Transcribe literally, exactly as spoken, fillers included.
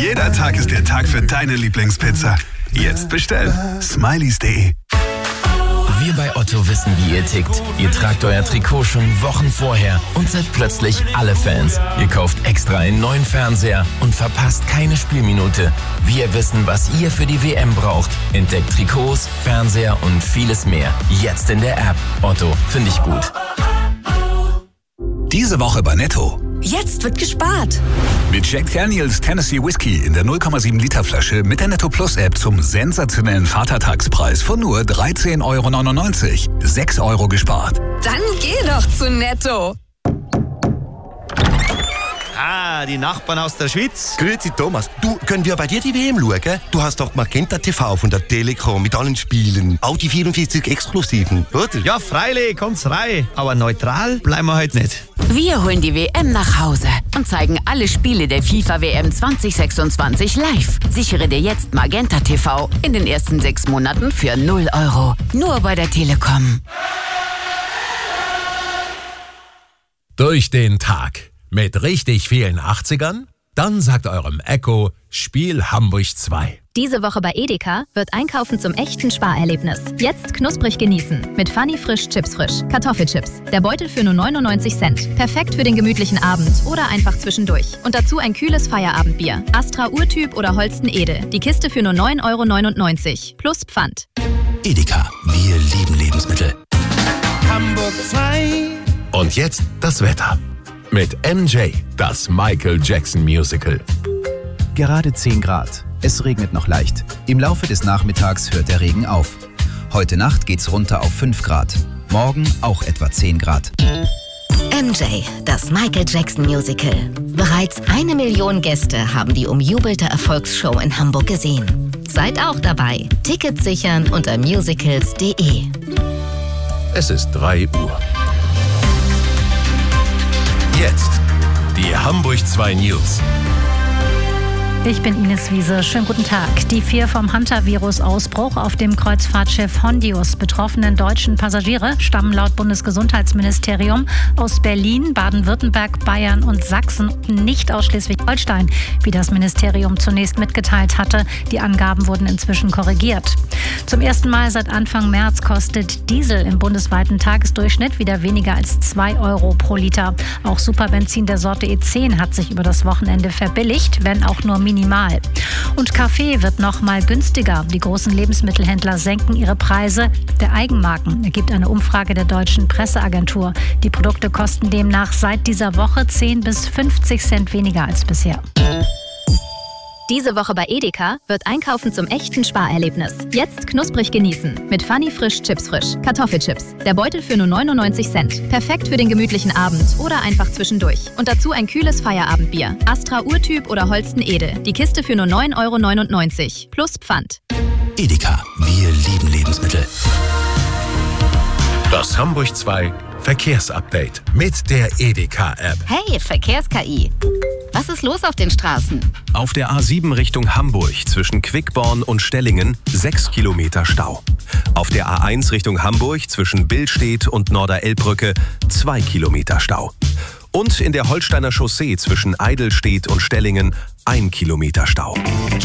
Jeder Tag ist der Tag für deine Lieblingspizza. Jetzt bestellen. Smileys punkt de. Wir bei Otto wissen, wie ihr tickt. Ihr tragt euer Trikot schon Wochen vorher und seid plötzlich alle Fans. Ihr kauft extra einen neuen Fernseher und verpasst keine Spielminute. Wir wissen, was ihr für die W M braucht. Entdeckt Trikots, Fernseher und vieles mehr. Jetzt in der App. Otto, finde ich gut. Diese Woche bei Netto. Jetzt wird gespart. Mit Jack Daniels Tennessee Whiskey in der null Komma sieben Liter Flasche mit der Netto Plus App zum sensationellen Vatertagspreis von nur dreizehn Euro neunundneunzig. sechs Euro gespart. Dann geh doch zu Netto. Ah, die Nachbarn aus der Schweiz. Grüezi Thomas, du, können wir bei dir die W M schauen? Du hast doch Magenta T V von der Telekom mit allen Spielen. Auch die vierundvierzig Exklusiven, oder? Ja, freilich, kommt's rein. Aber neutral bleiben wir heute nicht. Wir holen die W M nach Hause und zeigen alle Spiele der FIFA W M zwanzig sechsundzwanzig live. Sichere dir jetzt Magenta T V in den ersten sechs Monaten für null Euro. Nur bei der Telekom. Durch den Tag mit richtig vielen achtzigern? Dann sagt eurem Echo Spiel Hamburg zwei. Diese Woche bei Edeka wird Einkaufen zum echten Sparerlebnis. Jetzt knusprig genießen mit Funny Frisch Chips Frisch. Kartoffelchips. Der Beutel für nur neunundneunzig Cent. Perfekt für den gemütlichen Abend oder einfach zwischendurch. Und dazu ein kühles Feierabendbier. Astra Urtyp oder Holsten Edel. Die Kiste für nur neun Euro neunundneunzig. Plus Pfand. Edeka, wir lieben Lebensmittel. Hamburg zwei. Und jetzt das Wetter. Mit M J, das Michael Jackson Musical. Gerade zehn Grad. Es regnet noch leicht. Im Laufe des Nachmittags hört der Regen auf. Heute Nacht geht's runter auf fünf Grad. Morgen auch etwa zehn Grad. M J, das Michael Jackson Musical. Bereits eine Million Gäste haben die umjubelte Erfolgsshow in Hamburg gesehen. Seid auch dabei. Tickets sichern unter musicals punkt de. Es ist drei Uhr. Jetzt die Hamburg zwei News. Ich bin Ines Wiese. Schönen guten Tag. Die vier vom Hantavirus-Ausbruch auf dem Kreuzfahrtschiff Hondius betroffenen deutschen Passagiere stammen laut Bundesgesundheitsministerium aus Berlin, Baden-Württemberg, Bayern und Sachsen und nicht aus Schleswig-Holstein, wie das Ministerium zunächst mitgeteilt hatte. Die Angaben wurden inzwischen korrigiert. Zum ersten Mal seit Anfang März kostet Diesel im bundesweiten Tagesdurchschnitt wieder weniger als zwei Euro pro Liter. Auch Superbenzin der Sorte E zehn hat sich über das Wochenende verbilligt, wenn auch nur minimal. Und Kaffee wird noch mal günstiger. Die großen Lebensmittelhändler senken ihre Preise der Eigenmarken, ergibt eine Umfrage der Deutschen Presseagentur. Die Produkte kosten demnach seit dieser Woche zehn bis fünfzig Cent weniger als bisher. Diese Woche bei Edeka wird Einkaufen zum echten Sparerlebnis. Jetzt knusprig genießen mit Funny Frisch Chips Frisch. Kartoffelchips. Der Beutel für nur neunundneunzig Cent. Perfekt für den gemütlichen Abend oder einfach zwischendurch. Und dazu ein kühles Feierabendbier. Astra Urtyp oder Holsten Edel. Die Kiste für nur neun Euro neunundneunzig. Plus Pfand. Edeka, wir lieben Lebensmittel. Das Hamburg zwei Verkehrsupdate mit der Edeka-App. Hey, Verkehrs-K I. Was ist los auf den Straßen? Auf der A sieben Richtung Hamburg zwischen Quickborn und Stellingen sechs Kilometer Stau. Auf der A eins Richtung Hamburg zwischen Billstedt und Norderelbbrücke zwei Kilometer Stau. Und in der Holsteiner Chaussee zwischen Eidelstedt und Stellingen ein Kilometer Stau.